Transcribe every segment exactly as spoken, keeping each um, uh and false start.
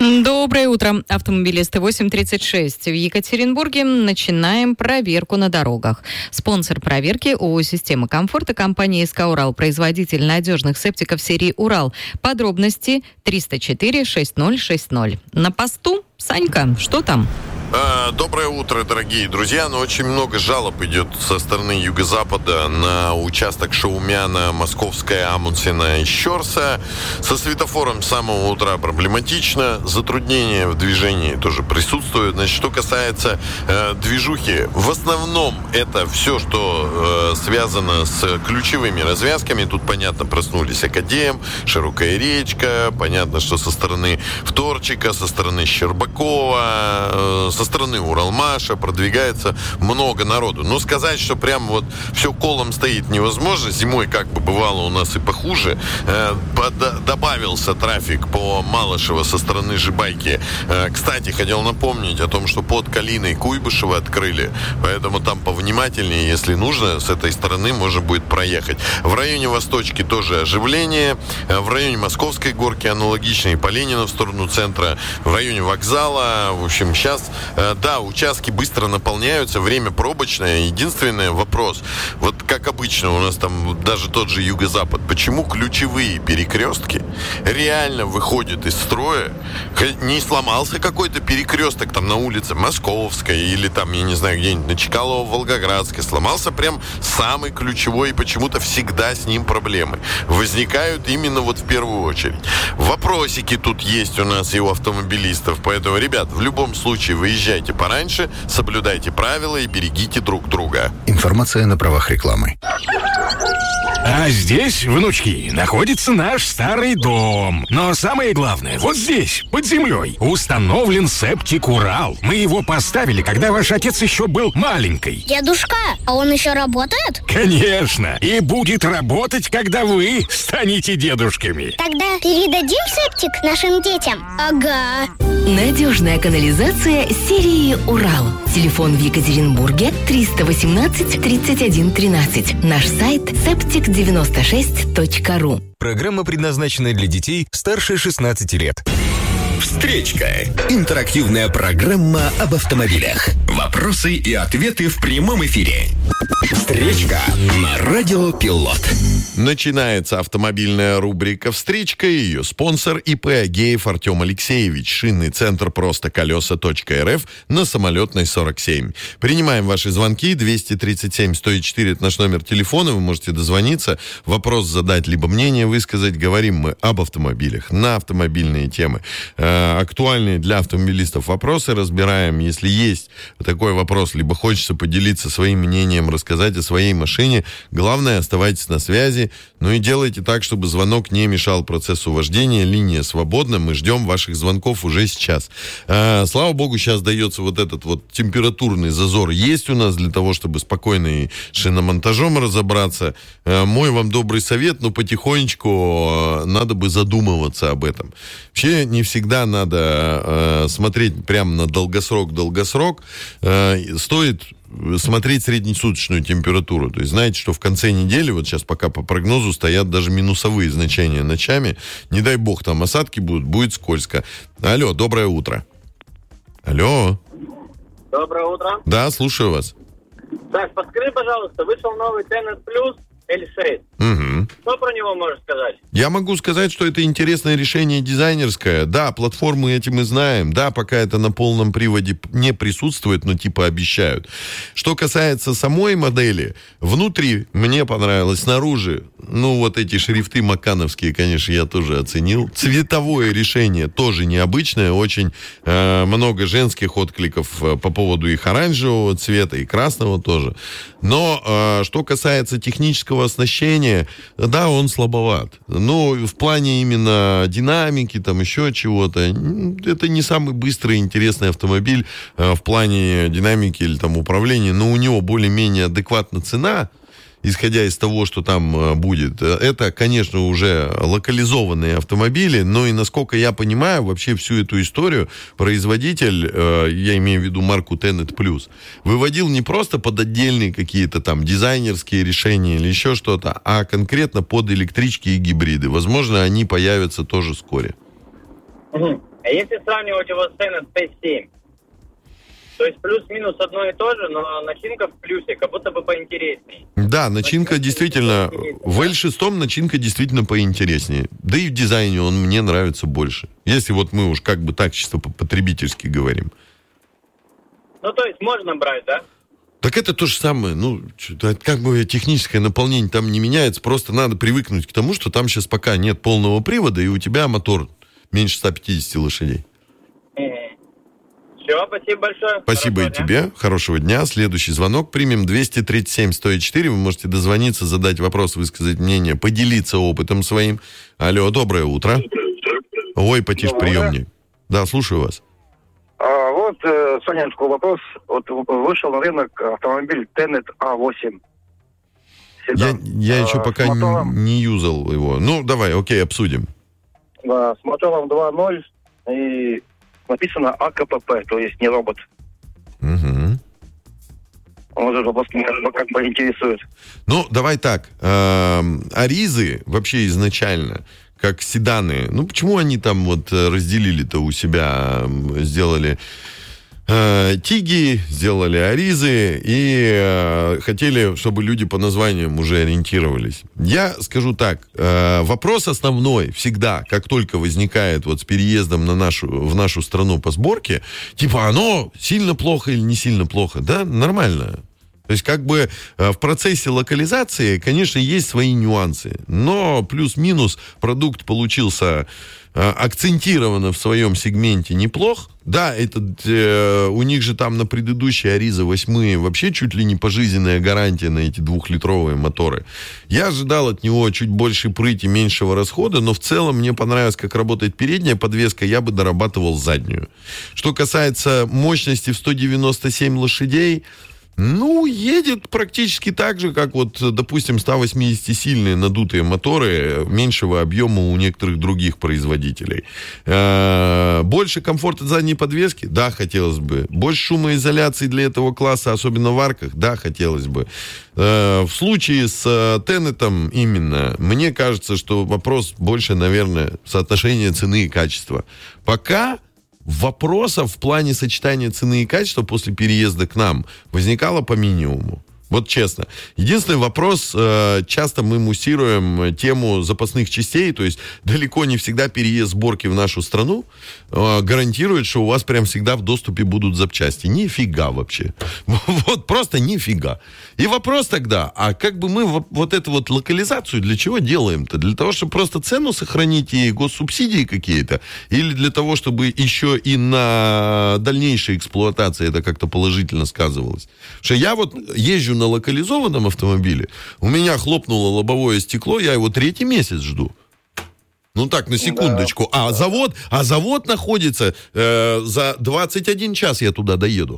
Доброе утро, автомобилисты. восемь тридцать шесть в Екатеринбурге. Начинаем проверку на дорогах. Спонсор проверки ООО «Система комфорта», компания СК «Урал», производитель надежных септиков серии «Урал». Подробности триста четыре шестьдесят ноль шестьдесят. На посту Санька, что там? Доброе утро, дорогие друзья. Но очень много жалоб идет со стороны юго-запада на участок Шаумяна, Московская, Амундсена и Щорса. Со светофором с самого утра проблематично. Затруднения в движении тоже присутствуют. Значит, что касается э, движухи, в основном это все, что э, связано с ключевыми развязками. Тут, понятно, проснулись Академ, Широкая речка. Понятно, что со стороны Вторчика, со стороны Щербакова, э, со стороны Уралмаша продвигается много народу. Но сказать, что прям вот все колом стоит, невозможно. Зимой как бы бывало у нас и похуже. Э, под, добавился трафик по Малышево со стороны Жибайки. Э, кстати, хотел напомнить о том, что под Калиной Куйбышева открыли. Поэтому там повнимательнее, если нужно, с этой стороны можно будет проехать. В районе Восточки тоже оживление. Э, в районе Московской горки аналогично, и по Ленина в сторону центра. В районе вокзала. В общем, сейчас да, участки быстро наполняются, время пробочное. Единственный вопрос, вот как обычно у нас там даже тот же юго-запад, почему ключевые перекрестки реально выходят из строя? Не сломался какой-то перекресток там на улице Московской или там, я не знаю, где-нибудь на Чкалово-Волгоградской. Сломался прям самый ключевой, и почему-то всегда с ним проблемы возникают именно вот в первую очередь. Вопросики тут есть у нас и у автомобилистов, поэтому, ребят, в любом случае выезжайте пораньше, соблюдайте правила и берегите друг друга. Информация на правах рекламы. А здесь, внучки, находится наш старый дом. Но самое главное, вот здесь, под землей, установлен септик «Урал». Мы его поставили, когда ваш отец еще был маленький. Дедушка, а он еще работает? Конечно. И будет работать, когда вы станете дедушками. Тогда передадим септик нашим детям? Ага. Надежная канализация серии «Урал». Телефон в Екатеринбурге триста восемнадцать тридцать один тринадцать. Наш сайт септик девяносто шесть точка ру. Программа предназначена для детей старше шестнадцати лет. Встречка. Интерактивная программа об автомобилях. Вопросы и ответы в прямом эфире. Встречка на Радио Пилот. Начинается автомобильная рубрика «Встречка». Ее спонсор ИП Агеев Артем Алексеевич. Шинный центр «Просто колеса точка эр эф» на Самолетной сорок семь. Принимаем ваши звонки. двести тридцать семь сто четыре это наш номер телефона. Вы можете дозвониться, вопрос задать, либо мнение высказать. Говорим мы об автомобилях на автомобильные темы. Э, актуальные для автомобилистов вопросы разбираем. Если есть такой вопрос, либо хочется поделиться своим мнением, рассказать о своей машине, главное, оставайтесь на связи. Ну и делайте так, чтобы звонок не мешал процессу вождения. Линия свободна. Мы ждем ваших звонков уже сейчас. Э, слава богу, сейчас дается вот этот вот температурный зазор. Есть у нас для того, чтобы спокойно и шиномонтажом разобраться. Э, мой вам добрый совет, но потихонечку э, надо бы задумываться об этом. Вообще не всегда надо э, смотреть прямо на долгосрок-долгосрок. Э, стоит смотреть среднесуточную температуру. То есть знаете, что в конце недели, вот сейчас пока по прогнозу стоят даже минусовые значения ночами. Не дай бог там осадки будут, будет скользко. Алло, доброе утро. Алло. Доброе утро. Да, слушаю вас. Так, подскажи, пожалуйста, вышел новый Tenet Plus эль шесть. Угу. Что про него можешь сказать? Я могу сказать, что это интересное решение дизайнерское. Да, платформы эти мы знаем. Да, пока это на полном приводе не присутствует, но типа обещают. Что касается самой модели, внутри мне понравилось, снаружи, ну вот эти шрифты макановские, конечно, я тоже оценил. Цветовое решение тоже необычное. Очень э, много женских откликов э, по поводу их оранжевого цвета и красного тоже. Но э, что касается технического оснащения, да, он слабоват. Но в плане именно динамики, там еще чего-то, это не самый быстрый и интересный автомобиль э, в плане динамики или там управления, но у него более-менее адекватна цена, исходя из того, что там будет. Это, конечно, уже локализованные автомобили, но и, насколько я понимаю, вообще всю эту историю производитель, я имею в виду марку Tenet Plus, выводил не просто под отдельные какие-то там дизайнерские решения или еще что-то, а конкретно под электрички и гибриды. Возможно, они появятся тоже вскоре. Угу. А если сравнивать его с Tennet пи семь, то есть плюс-минус одно и то же, но начинка в плюсе, как будто бы поинтереснее. Да, начинка действительно... В эл шесть начинка действительно поинтереснее. Да и в дизайне он мне нравится больше. Если вот мы уж как бы так чисто по-потребительски говорим. Ну, то есть можно брать, да? Так это то же самое. Ну, как бы техническое наполнение там не меняется. Просто надо привыкнуть к тому, что там сейчас пока нет полного привода, и у тебя мотор меньше ста пятидесяти лошадей. Все, спасибо большое. Спасибо Хорошего и тебе. дня. Хорошего дня. Следующий звонок примем. двести тридцать семь сто четыре. Вы можете дозвониться, задать вопрос, высказать мнение, поделиться опытом своим. Алло, доброе утро. Ой, потише приемник. Да, слушаю вас. А, вот, э, Соня, такой вопрос. Вот вышел на рынок автомобиль Tennet а восемь. Я, я а, еще пока мотором, не юзал его. Ну, давай, окей, обсудим. Да, с мотором два ноль и написано а ка пэ пэ, то есть не робот. Угу. Вот этот вопрос меня как бы интересует. Ну, давай так. Эм, Аризы вообще изначально, как седаны, ну, почему они там вот разделили-то у себя, сделали э, Тиги, сделали Аризы и э, хотели, чтобы люди по названиям уже ориентировались. Я скажу так, э, вопрос основной всегда, как только возникает вот с переездом на нашу, в нашу страну по сборке, типа, оно сильно плохо или не сильно плохо? Да, нормально. То есть, как бы э, в процессе локализации, конечно, есть свои нюансы, но плюс-минус продукт получился э, акцентированно в своем сегменте неплох. Да, этот, э, у них же там на предыдущей Ариза восьмые вообще чуть ли не пожизненная гарантия на эти двухлитровые моторы. Я ожидал от него чуть больше прыти, меньшего расхода, но в целом мне понравилось, как работает передняя подвеска, я бы дорабатывал заднюю. Что касается мощности в сто девяносто семь лошадей, ну, едет практически так же, как вот, допустим, сто восьмидесятисильные надутые моторы меньшего объема у некоторых других производителей. Больше комфорта задней подвески? Да, хотелось бы. Больше шумоизоляции для этого класса, особенно в арках? Да, хотелось бы. В случае с Tennet именно, мне кажется, что вопрос больше, наверное, соотношения цены и качества. Пока вопросов в плане сочетания цены и качества после переезда к нам возникало по минимуму. Вот честно. Единственный вопрос, э, часто мы муссируем тему запасных частей, то есть далеко не всегда переезд сборки в нашу страну э, гарантирует, что у вас прям всегда в доступе будут запчасти. Нифига вообще. Вот просто нифига. И вопрос тогда, а как бы мы вот, вот эту вот локализацию для чего делаем-то? Для того, чтобы просто цену сохранить и госсубсидии какие-то? Или для того, чтобы еще и на дальнейшей эксплуатации это как-то положительно сказывалось? Потому что я вот езжу на локализованном автомобиле, у меня хлопнуло лобовое стекло, я его третий месяц жду. Ну так, на секундочку. Да. А завод, а завод находится э, за двадцать один час я туда доеду.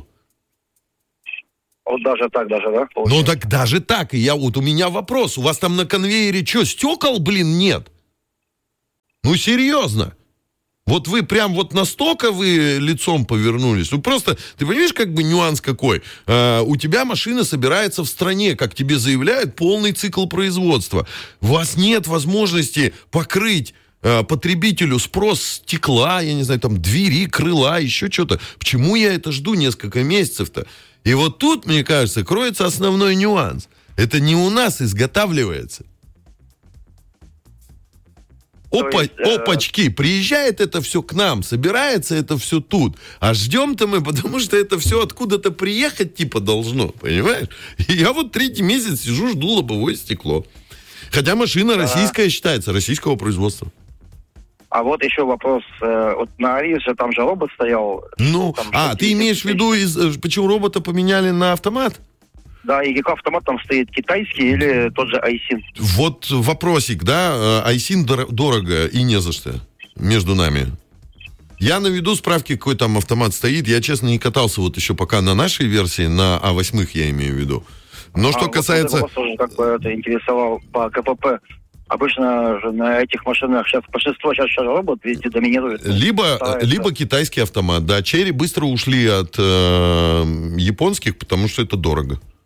Вот даже так, даже, да? Получается? Ну так даже так. И я, вот у меня вопрос. У вас там на конвейере что, стекол, блин, нет? Ну серьезно. Вот вы прям вот настолько вы лицом повернулись. Ну просто, ты понимаешь, как бы нюанс какой? А, у тебя машина собирается в стране, как тебе заявляют, полный цикл производства. У вас нет возможности покрыть а, потребителю спрос стекла, я не знаю, там двери, крыла, еще что-то. Почему я это жду несколько месяцев-то? И вот тут, мне кажется, кроется основной нюанс. Это не у нас изготавливается. Опа, есть, э... опачки, приезжает это все к нам, собирается это все тут. А ждем-то мы, потому что это все откуда-то приехать типа должно, понимаешь? И я вот третий месяц сижу, жду лобовое стекло. Хотя машина а... российская считается, российского производства. А вот еще вопрос. Э, вот на Аризе там же робот стоял. Ну, а, ты имеешь в виду, из, почему робота поменяли на автомат? Да, и какой автомат там стоит, китайский или тот же Айсин? Вот вопросик, да, Айсин дор- дорого и не за что между нами. Я наведу справки, какой там автомат стоит. Я, честно, не катался вот еще пока на нашей версии, на а восемь я имею в виду. Но а, что вот касается... Вот тоже как бы это интересовал по ка пэ пэ. Обычно же на этих машинах сейчас большинство, сейчас, сейчас робот везде доминирует. Либо, либо китайский автомат, да. Черри быстро ушли от э, японских, потому что это дорого.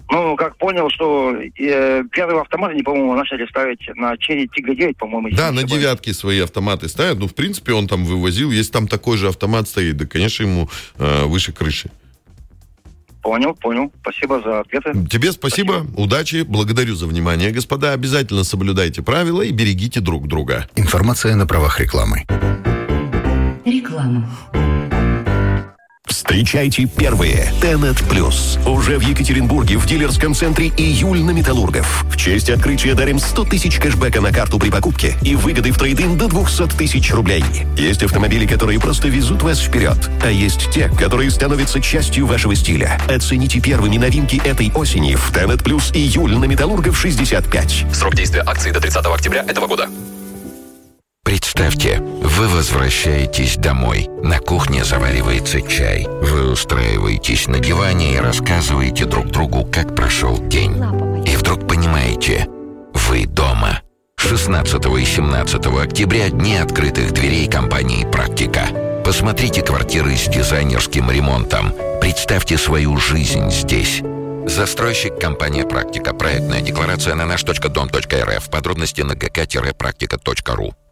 Ну, как понял, что э, первый автомат, они, по-моему, начали ставить на Черри Тигр девять, по-моему. Да, на девятки свои автоматы ставят. Ну, в принципе, он там вывозил. Если там такой же автомат стоит, да, конечно, ему э, выше крыши. Понял, понял. Спасибо за ответы. Тебе спасибо, спасибо. Удачи, благодарю за внимание. Господа, обязательно соблюдайте правила и берегите друг друга. Информация на правах рекламы. Реклама. Встречайте первые Тенет Плюс. Уже в Екатеринбурге в дилерском центре «Июль» на Металлургов. В честь открытия дарим сто тысяч кэшбэка на карту при покупке и выгоды в трейд-ин до двести тысяч рублей. Есть автомобили, которые просто везут вас вперед. А есть те, которые становятся частью вашего стиля. Оцените первыми новинки этой осени в Тенет Плюс «Июль» на Металлургов шестьдесят пять. Срок действия акции до тридцатого октября этого года. Представьте, вы возвращаетесь домой. На кухне заваривается чай. Вы устраиваетесь на диване и рассказываете друг другу, как прошел день. И вдруг понимаете, вы дома. шестнадцатого и семнадцатого октября дни открытых дверей компании «Практика». Посмотрите квартиры с дизайнерским ремонтом. Представьте свою жизнь здесь. Застройщик компания «Практика». Проектная декларация на наш точка дом точка эр эф. Подробности на гэ ка практика точка ру.